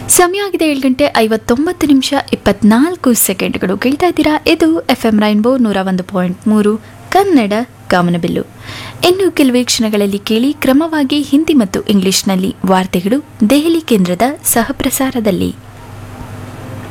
ಸಮಯ ಆಗಿದೆ 7 ಗಂಟೆ 59 ನಿಮಿಷ 24 ಸೆಕೆಂಡ್ಗಳು. ಕೇಳ್ತಾ ಇದ್ದೀರಾ, ಇದು FM ರೈನ್ಬೋ 101.3 ಕನ್ನಡ ಕಾಮನಬಿಲ್ಲು. ಇನ್ನು ಕೆಲವೇ ಕ್ಷಣಗಳಲ್ಲಿ ಕೇಳಿ ಕ್ರಮವಾಗಿ ಹಿಂದಿ ಮತ್ತು ಇಂಗ್ಲಿಷ್ನಲ್ಲಿ ವಾರ್ತೆಗಳು ದೆಹಲಿ ಕೇಂದ್ರದ ಸಹಪ್ರಸಾರದಲ್ಲಿ.